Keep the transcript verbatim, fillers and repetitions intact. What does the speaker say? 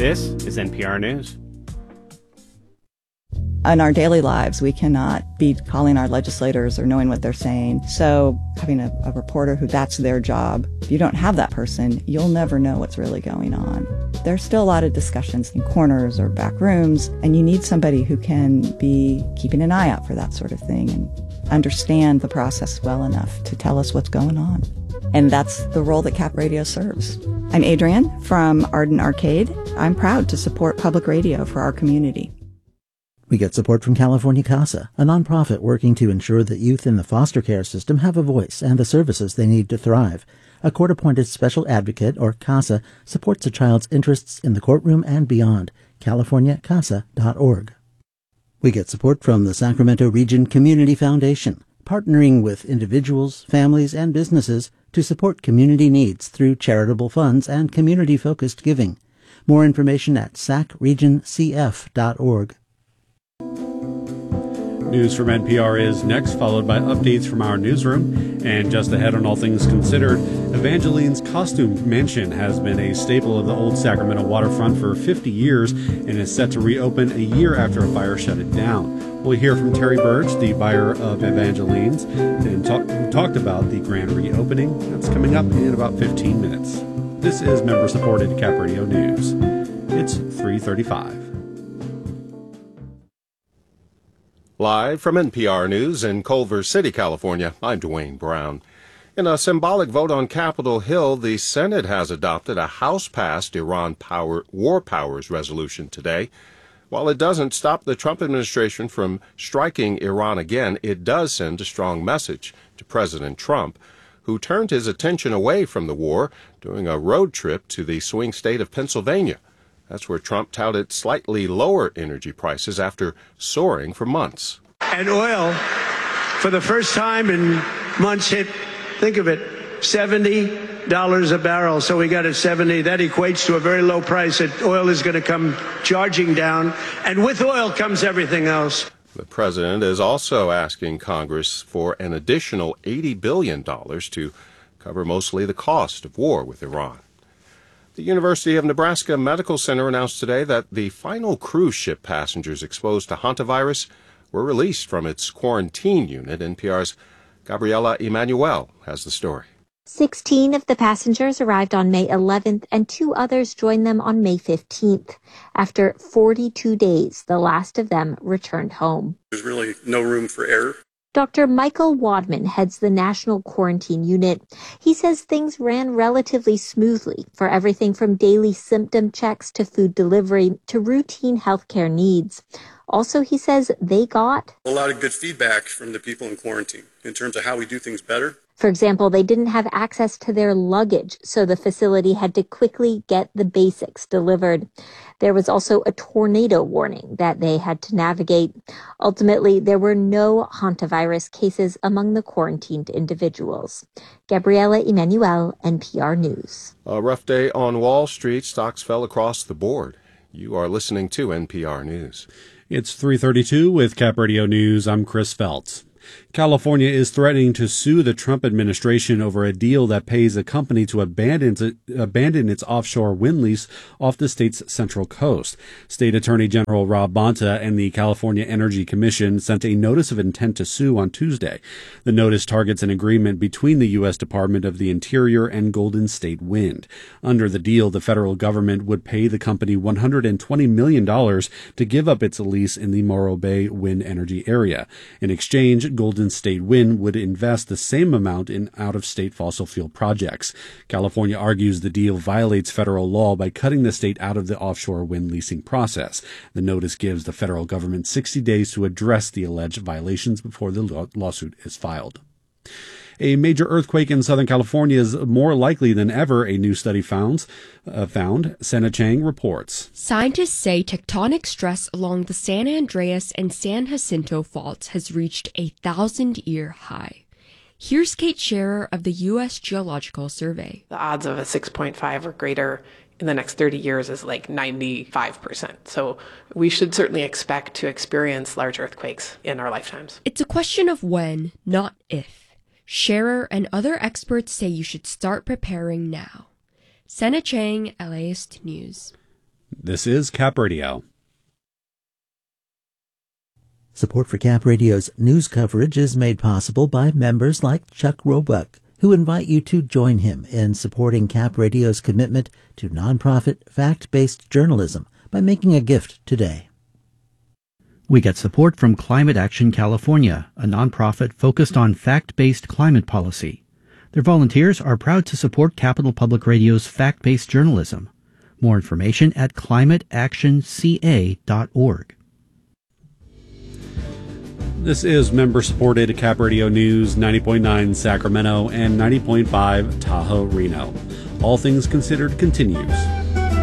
This is N P R News. In our daily lives, we cannot be calling our legislators or knowing what they're saying. So having a, a reporter who that's their job, if you don't have that person, you'll never know what's really going on. There's still a lot of discussions in corners or back rooms, and you need somebody who can be keeping an eye out for that sort of thing and understand the process well enough to tell us what's going on. And that's the role that Cap Radio serves. I'm Adrienne from Arden Arcade. I'm proud to support public radio for our community. We get support from California CASA, a nonprofit working to ensure that youth in the foster care system have a voice and the services they need to thrive. A court-appointed special advocate, or CASA, supports a child's interests in the courtroom and beyond. california casa dot org. We get support from the Sacramento Region Community Foundation, partnering with individuals, families, and businesses to support community needs through charitable funds and community-focused giving. More information at sac region c f dot org. News from N P R is next, followed by updates from our newsroom. And just ahead on All Things Considered, Evangeline's Costume Mansion has been a staple of the old Sacramento waterfront for fifty years and is set to reopen a year after a fire shut it down. We'll hear from Terry Burge, the buyer of Evangeline's, and talk, talked about the grand reopening. That's coming up in about fifteen minutes. This is member-supported Cap Radio News. It's three thirty-five. Live from N P R News in Culver City, California, I'm Dwayne Brown. In a symbolic vote on Capitol Hill, the Senate has adopted a House-passed Iran power, war powers resolution today. While it doesn't stop the Trump administration from striking Iran again, it does send a strong message to President Trump, who turned his attention away from the war during a road trip to the swing state of Pennsylvania. That's where Trump touted slightly lower energy prices after soaring for months. And oil, for the first time in months, hit, think of it, seventy dollars a barrel. So we got at seventy. That equates to a very low price. That oil is going to come charging down. And with oil comes everything else. The president is also asking Congress for an additional eighty billion dollars to cover mostly the cost of war with Iran. The University of Nebraska Medical Center announced today that the final cruise ship passengers exposed to hantavirus were released from its quarantine unit. N P R's Gabriela Emanuel has the story. Sixteen of the passengers arrived on May eleventh, and two others joined them on May fifteenth. After forty-two days, the last of them returned home. There's really no room for error. Doctor Michael Wadman heads the National Quarantine Unit. He says things ran relatively smoothly for everything from daily symptom checks to food delivery to routine healthcare needs. Also, he says they got a lot of good feedback from the people in quarantine in terms of how we do things better. For example, they didn't have access to their luggage, so the facility had to quickly get the basics delivered. There was also a tornado warning that they had to navigate. Ultimately, there were no hantavirus cases among the quarantined individuals. Gabriela Emanuel, N P R News. A rough day on Wall Street. Stocks fell across the board. You are listening to N P R News. It's three thirty-two with Cap Radio News. I'm Chris Feltz. California is threatening to sue the Trump administration over a deal that pays a company to abandon, abandon its offshore wind lease off the state's central coast. State Attorney General Rob Bonta and the California Energy Commission sent a notice of intent to sue on Tuesday. The notice targets an agreement between the U S Department of the Interior and Golden State Wind. Under the deal, the federal government would pay the company one hundred twenty million dollars to give up its lease in the Morro Bay wind energy area. In exchange, Golden State Wind would invest the same amount in out-of-state fossil fuel projects. California argues the deal violates federal law by cutting the state out of the offshore wind leasing process. The notice gives the federal government sixty days to address the alleged violations before the lawsuit is filed. A major earthquake in Southern California is more likely than ever, a new study found. Uh, found. Senna Chang reports. Scientists say tectonic stress along the San Andreas and San Jacinto faults has reached a thousand-year high. Here's Kate Scherer of the U S Geological Survey. The odds of a six point five or greater in the next thirty years is like ninety-five percent. So we should certainly expect to experience large earthquakes in our lifetimes. It's a question of when, not if. Scherer and other experts say you should start preparing now. Senna Chang, L A ist News. This is Cap Radio. Support for Cap Radio's news coverage is made possible by members like Chuck Roebuck, who invite you to join him in supporting Cap Radio's commitment to nonprofit, fact-based journalism by making a gift today. We get support from Climate Action California, a nonprofit focused on fact-based climate policy. Their volunteers are proud to support Capital Public Radio's fact-based journalism. More information at climate action c a dot org. This is member-supported Cap Radio News, ninety point nine Sacramento and ninety point five Tahoe, Reno. All Things Considered continues.